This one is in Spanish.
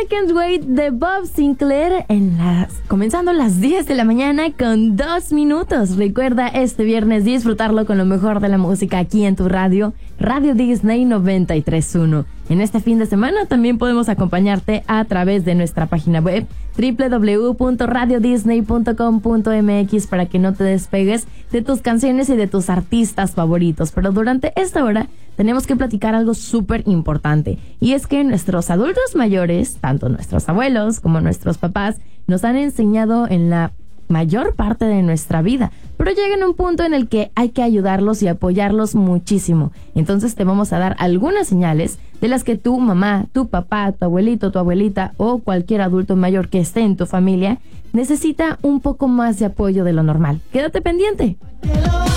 Can't Wait de Bob Sinclair comenzando las 10 de la mañana con 2 minutos. Recuerda este viernes disfrutarlo con lo mejor de la música aquí en tu radio, Radio Disney 93.1. En este fin de semana también podemos acompañarte a través de nuestra página web www.radiodisney.com.mx para que no te despegues de tus canciones y de tus artistas favoritos. Pero durante esta hora tenemos que platicar algo súper importante, y es que nuestros adultos mayores, tanto nuestros abuelos como nuestros papás, nos han enseñado en la mayor parte de nuestra vida, pero llega en un punto en el que hay que ayudarlos y apoyarlos muchísimo. Entonces te vamos a dar algunas señales de las que tu mamá, tu papá, tu abuelito, tu abuelita o cualquier adulto mayor que esté en tu familia necesita un poco más de apoyo de lo normal. Quédate pendiente.